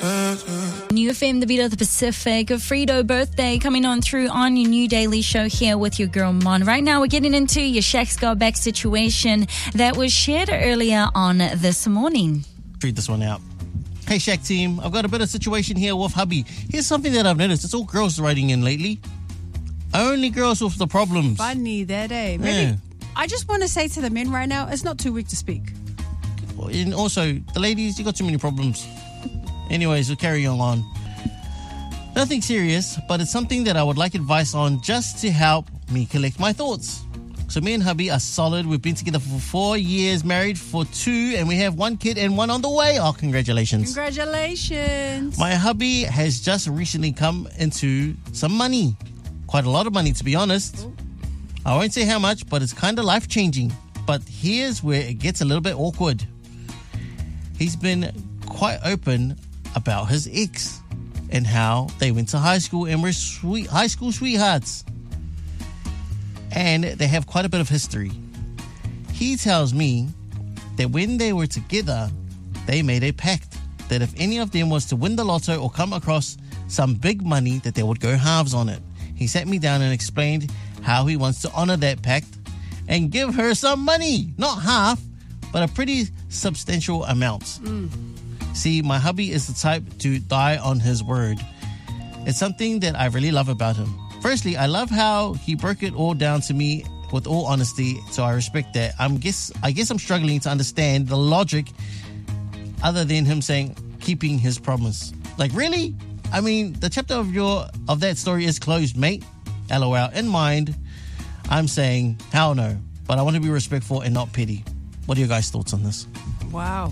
New FM, the beat of the Pacific. A Frito birthday coming on through on your new daily show here with your girl Mon. Right now we're getting into your Shaq's Got Back situation that was shared earlier on this morning. Read this one out. Hey Shaq team, I've got a bit of situation here with hubby. Here's something that I've noticed. It's all girls writing in lately. Only girls with the problems. Funny that, eh? Maybe. Yeah. I just want to say to the men right now, it's not too weak to speak. And also, the ladies, you got too many problems. Anyways, we'll carry on. Nothing serious, but it's something that I would like advice on just to help me collect my thoughts. So me and hubby are solid. We've been together for 4 years, married for 2, and we have 1 kid and 1 on the way. Oh, congratulations. Congratulations. My hubby has just recently come into some money. Quite a lot of money, to be honest. I won't say how much, but it's kind of life-changing. But here's where it gets a little bit awkward. He's been quite open about his ex and how they went to high school and were high school sweethearts. And they have quite a bit of history. He tells me that when they were together, they made a pact that if any of them was to win the lotto or come across some big money, that they would go halves on it. He sat me down and explained how he wants to honor that pact and give her some money. Not half, but a pretty substantial amount. See, my hubby is the type to die on his word. It's something that I really love about him. Firstly, I love how he broke it all down to me with all honesty, so I respect that. I guess I'm struggling to understand the logic other than him saying keeping his promise. Like, really? I mean, the chapter of that story is closed, mate. LOL. In mind, I'm saying, hell no. But I want to be respectful and not petty. What are your guys' thoughts on this? Wow.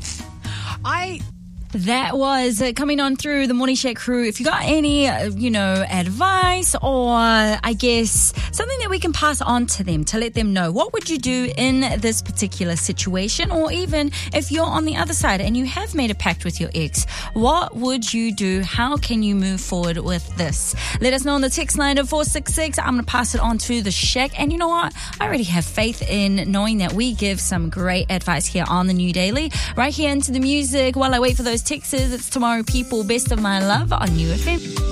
That was coming on through the Morning Shaq crew. If you got any, advice or I guess something that we can pass on to them to let them know, what would you do in this particular situation? Or even if you're on the other side and you have made a pact with your ex, what would you do? How can you move forward with this? Let us know on the text line of 466. I'm going to pass it on to the Shaq. And you know what? I already have faith in knowing that we give some great advice here on the New Daily. Right here into the music while I wait for those texts. It's Tomorrow People, Best of My Love on New FM.